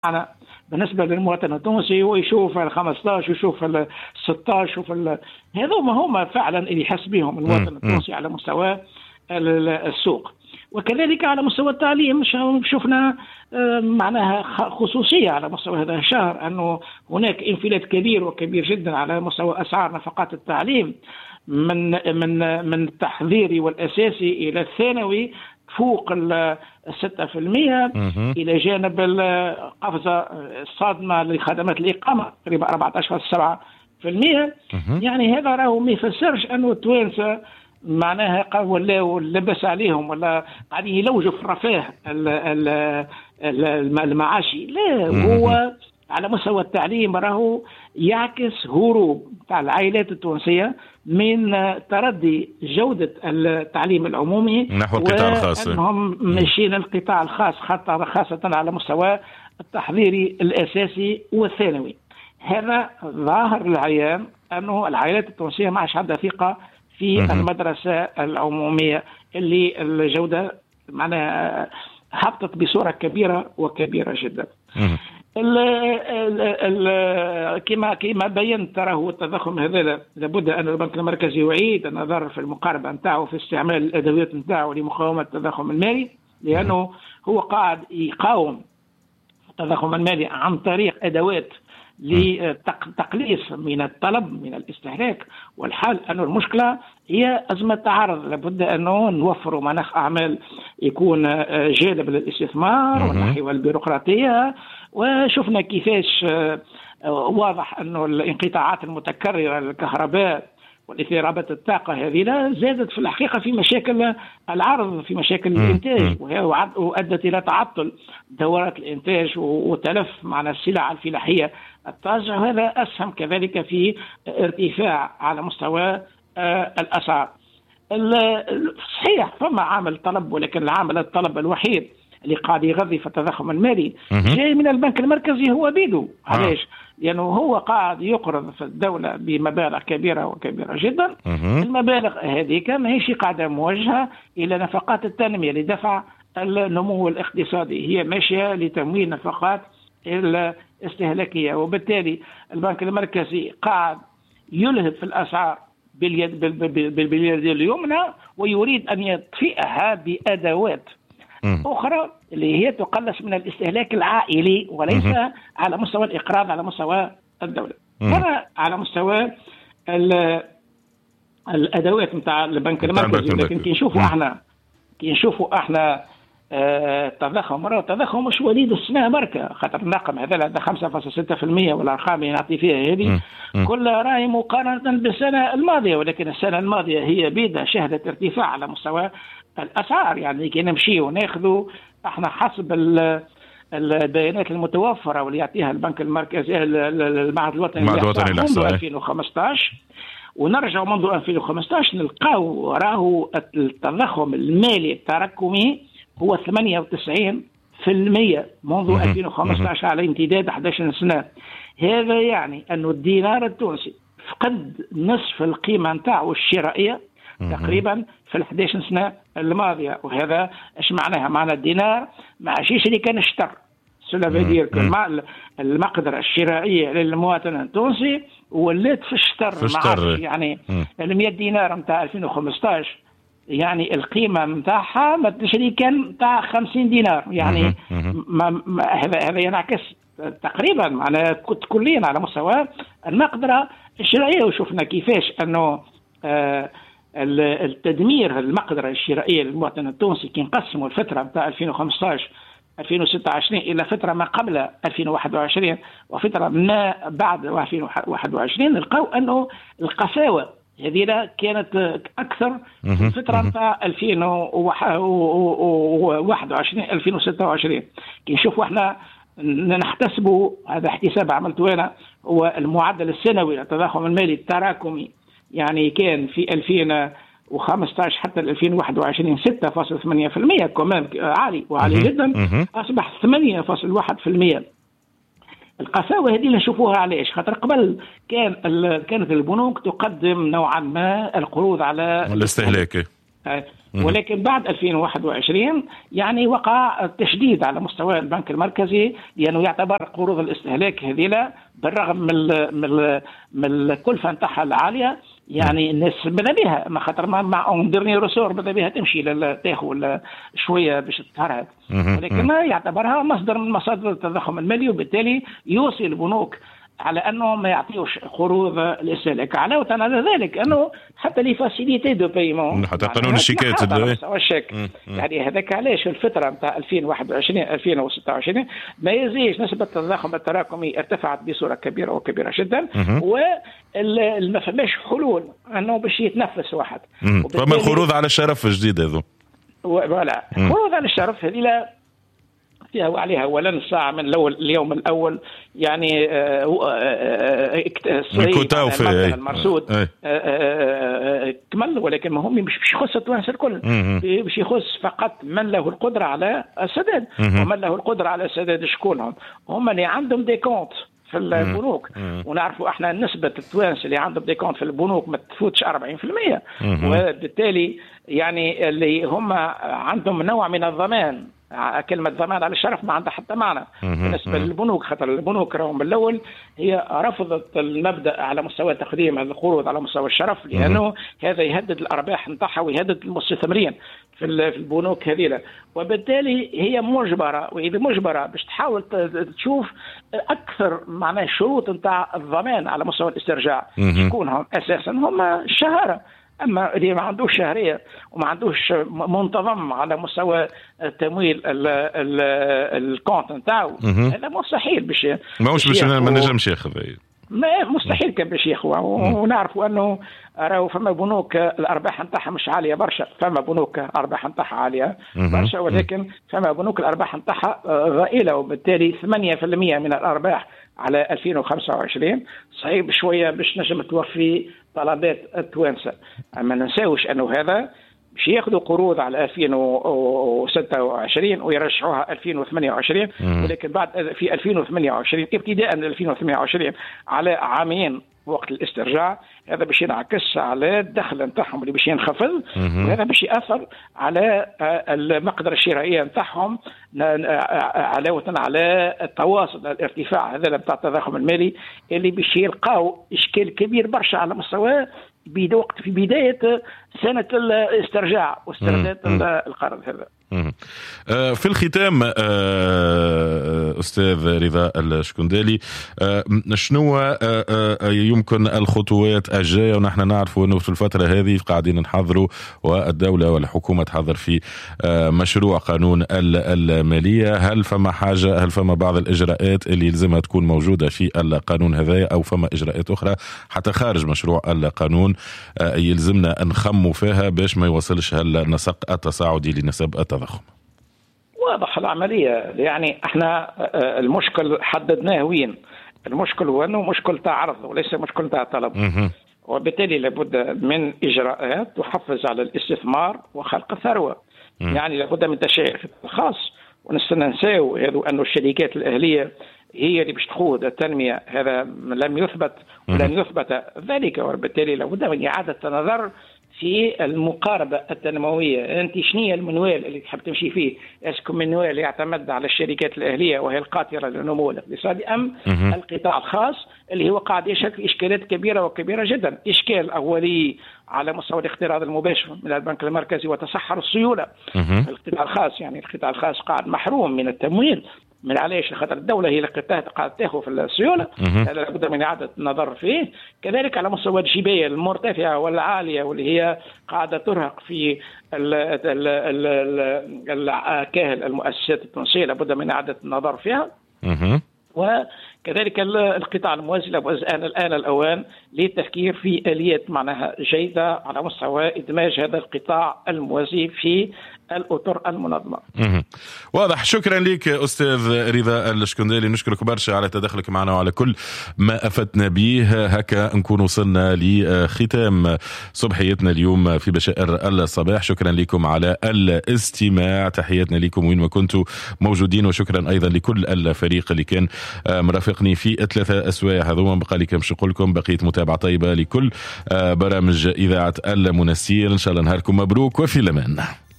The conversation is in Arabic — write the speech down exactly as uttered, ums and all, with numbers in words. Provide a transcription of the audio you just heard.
أنا بالنسبة للمواطن التونسي هو يشوف ال خمسطاش ويشوف ال ستطاش وفي ال... هذوما هما فعلا اللي يحس بهم المواطن التونسي على مستوى السوق. وكذلك على مستوى التعليم شفنا معناها خصوصية على مستوى هذا الشهر أنه هناك انفلات كبير وكبير جدا على مستوى أسعار نفقات التعليم من من من التحضيري والأساسي إلى الثانوي فوق الستة في المية، إلى جانب القفزة الصادمة لخدمات الإقامة تقريبا أربعة عشر فاصلة سبعة في المية. يعني هذا راهو ما يفسرش أنه التوانسة معناها ولا لبس عليهم ولا قاعدين يلوجوا في الرفاه المعاشي، لا، هو على مستوى التعليم راهو يعكس هروب تاع العائلات التونسية من تردي جودة التعليم العمومي نحو القطاع الخاص، وأنهم ماشيين القطاع الخاص خاصة على مستوى التحضيري الأساسي والثانوي. هذا ظاهر العيان أنه العائلات التونسية ما عادش عندها ثقة في المدرسة العمومية اللي الجودة معناها هبطت بصورة كبيرة وكبيرة جدا. ال ال ال كما كما بينت تراه التضخم هذا لابد أن البنك المركزي يعيد النظر في المقاربة نتاعو في استعمال الأدوات نتاعو لمقاومة التضخم المالي، لأنه هو قاعد يقاوم التضخم المالي عن طريق أدوات لتقليص من الطلب من الاستهلاك. والحال أن المشكلة هي أزمة تعارض، لابد أنه نوفر مناخ أعمال يكون جاذب للاستثمار والنحو البيروقراطية. وشفنا كيفاش واضح أنه الانقطاعات المتكررة للكهرباء والاضطرابات الطاقة هذه زادت في الحقيقة في مشاكل العرض، في مشاكل الإنتاج، وأدت إلى تعطل دورات الإنتاج وتلف معنا السلع الفلاحية الطازجة، وهذا أسهم كذلك في ارتفاع على مستوى الأسعار. صحيح فما عامل طلب، ولكن العامل الطلب الوحيد اللي قاعد يغذي في التضخم المالي جاي من البنك المركزي هو بيدو. علاش؟ لأنه هو قاعد يقرض في الدولة بمبالغ كبيرة وكبيرة جدا. المبالغ هذه ماهيش قاعدة موجهة إلى نفقات التنمية لدفع النمو الاقتصادي، هي ماشية لتمويل نفقات الاستهلاكية. وبالتالي البنك المركزي قاعد يلهب في الأسعار باليد باليد اليمنى ويريد أن يطفئها بأدوات أخرى اللي هي تقلص من الاستهلاك العائلي وليس على مستوى الإقراض على مستوى الدولة. هذا على مستوى الأدوات نتاع البنك المركزي. لكن كي نشوفوا احنا كي نشوفوا احنا التضخم مرة التضخم مش وليد السنة بركة، خاطر الرقم هذا خمسة فاصلة ستة في المية والأرقام اللي نعطي فيها هذه كلها راهي مقارنة بالسنة الماضية، ولكن السنة الماضية هي بيدها شهدت ارتفاع على مستوى الأسعار. يعني كي نمشي وناخذوا احنا حسب البيانات المتوفرة واللي يعطيها البنك المركزي المعهد الوطني للإحصاء منذ ألفين وخمسطاش ونرجع منذ ألفين وخمسطاش نلقاو راهو التضخم المالي التراكمي هو ثمانية وتسعين في المية منذ ألفين وخمسطاش على امتداد أحد عشر سنة. هذا يعني أن الدينار التونسي فقد نصف القيمة نتاعو الشرائية تقريبا في ال أحد عشر سنة الماضية. وهذا ايش معناها؟ معنى الدينار ما عشيش اللي كان اشتر سلافيدير المقدرة الشرائية للمواطن التونسي ولات في الشتر. يعني المية دينار نتاع ألفين وخمسطاش يعني القيمة نتاعها ما تشري كان نتاع خمسين دينار. يعني هذا هذا ينعكس تقريبا على كليا على مستوى المقدرة الشرائية. وشفنا كيفاش أنه آه التدمير المقدرة الشرائية للمواطن التونسي كي نقسموا الفترة نتاع ألفين وخمسطاش ألفين وستة وعشرين إلى فترة ما قبل ألفين وواحد وعشرين وفترة ما بعد ألفين وواحد وعشرين نلقاو أنه القساوة هذه كانت أكثر في الفترة نتاع ألفين وواحد وعشرين ألفين وستة وعشرين. كي نشوفوا احنا نحتسبوا هذا احتساب عملته أنا هو المعدل السنوي للتضخم المالي التراكمي، يعني كان في ألفين وخمسطاش حتى ألفين وواحد وعشرين ستة فاصلة ثمانية في المية كمان عالي وعالي جدا، أصبح ثمانية فاصلة واحد في المية. القساوة هذه نشوفوها علاش؟ خاطر قبل كان كانت البنوك تقدم نوعا ما القروض على الاستهلاك ولكن بعد ألفين وواحد وعشرين يعني وقع تشديد على مستوى البنك المركزي، لأنه يعني يعتبر قروض الاستهلاك هذه بالرغم من من من الكلفة نتاعها العالية يعني الناس بدا بها ما خاطر مع اون رسور بدا بها تمشي تاخذ شويه باش تتهرب، ولكن يعتبرها مصدر من مصادر التضخم المالي، وبالتالي يوصي البنوك على انه ما يعطيوش قروض الاستهلاك. علاوه على ذلك انه حتى لي فاسيليتي دو بايمون حتى قانون الشيكات الشيك يعني هذاك علاش الفتره نتاع ألفين وواحد وعشرين ألفين وستة وعشرين ما يزيدش نسبه التضخم التراكمي ارتفعت بصوره كبيره وكبيره جدا، وما فماش حلول انه باش يتنفس واحد. فما الخروج على الشرف الجديد هذو ولا خروج على الشرف هذه لا فيها وعليها ولن الساعة من الأول اليوم الأول يعني الكوتاو في المرصود كمل، ولكن ما هم مش باش يخص التوانسة الكل، باش يخص فقط من له القدرة على السداد، ومن له القدرة على السداد شكونهم هم اللي عندهم دي كونت في البنوك، ونعرفوا احنا نسبة التوانسة اللي عندهم دي كونت في البنوك ما تفوتش أربعين بالمئة، وبالتالي يعني اللي هم عندهم نوع من الضمان. كلمة ضمان على الشرف ما عندها حتى معنى بالنسبة للبنوك، خاطر البنوك راهم من الأول هي رفضت المبدأ على مستوى تقديم القروض على مستوى الشرف، لأنه هذا يهدد الأرباح نتاعها ويهدد المستثمرين في البنوك هذه، وبالتالي هي مجبرة، وإذا مجبرة باش تحاول تشوف أكثر معناه الشروط نتاع الضمان على مستوى الاسترجاع يكونهم أساسا هم الشهادة. أما اللي ما عندوش شهرية وما عندوش منتظم على مستوى تمويل الكونت نتاعو هذا مستحيل باش ماهوش باش ما نجمش ياخذ، ما مستحيل كان باش ياخذ. ونعرفوا أنه راهو فما بنوك الأرباح نتاعها مش عالية برشا، فما بنوك الأرباح نتاعها عالية برشا، ولكن فما بنوك الأرباح نتاعها ضئيلة، وبالتالي ثمانية بالمئة من الأرباح على ألفين وخمسة وعشرين صعيب شوية باش نجم توفي طلبات التوانسة. أما ننساوش أنه هذا باش ياخذوا قروض على ألفين وستة وعشرين ويرجعوها ألفين وثمانية وعشرين، ولكن بعد في ألفين وثمانية وعشرين ابتداء من ألفين وثمانية وعشرين على عامين وقت الاسترجاع، هذا باش ينعكس على الدخل نتاعهم اللي باش ينخفض، وهذا باش يأثر على المقدرة الشرائية نتاعهم، علاوة على التواصل الارتفاع هذا بتاع التضخم المالي اللي باش يلقاو إشكال كبير برشا على مستوى وقت في بداية سنة الاسترجاع واسترداد القرض هذا. في الختام أستاذ رضا الشكندالي، شنو يمكن الخطوات الجاية؟ ونحن نعرف أنه في الفترة هذه قاعدين نحضروا والدولة والحكومة تحضر في مشروع قانون المالية. هل فما حاجة، هل فما بعض الإجراءات اللي يلزمها تكون موجودة في القانون هذا، أو فما إجراءات أخرى حتى خارج مشروع القانون يلزمنا نخموا فيها باش ما يوصلش هالنسق التصاعدي لنسب التضخم؟ واضح العملية، يعني احنا المشكل حددناه وين. المشكل هو انه مشكل تاع عرض وليس مشكل تاع طلب، وبالتالي لابد من اجراءات تحفز على الاستثمار وخلق الثروة. يعني لابد من تشجيع الخاص، ونستنى نساو هذو انه الشركات الاهلية هي اللي باش تقود التنمية، هذا لم يثبت ولن يثبت ذلك، وبالتالي لابد من إعادة النظر في المقاربة التنموية. أنت شنية المنوال اللي تحب تمشي فيه؟ اسكو منوال يعتمد على الشركات الأهلية وهي القاطرة للنمو الاقتصادي، أم القطاع الخاص اللي هو قاعد يشكل إشكالات كبيرة وكبيرة جدا؟ إشكال أولي على مستوى الاقتراض المباشر من البنك المركزي وتصحر السيولة. القطاع الخاص يعني القطاع الخاص قاعد محروم من التمويل، من علاش خاطر الدولة هي اللي قاعدة تاخذ في السيولة، هذا لابد من إعادة النظر فيه. كذلك على مستوى الجباية المرتفعة والعالية واللي هي قاعدة ترهق في الكاهل المؤسسات التونسية، لابد من إعادة النظر فيها. وكذلك القطاع الموازي لابد الآن الأوان للتفكير في آليات معناها جيدة على مستوى إدماج هذا القطاع الموازي في الأطر المنظمة. واضح. شكرا لك أستاذ رضا الشكندالي، نشكرك برشا على تدخلك معنا وعلى كل ما أفدنا به. هكا نكون وصلنا لختام صبحيتنا اليوم في بشائر الصباح. شكرا لكم على الاستماع، تحياتنا لكم وين ما كنتوا موجودين، وشكرا أيضا لكل الفريق اللي كان مرافقني في ثلاثة أسواع هذوما. بقى لي كمش نقولكم بقية متابعة طيبة لكل برامج إذاعة المنسير. إن شاء الله نهاركم مبروك وفي الأمان.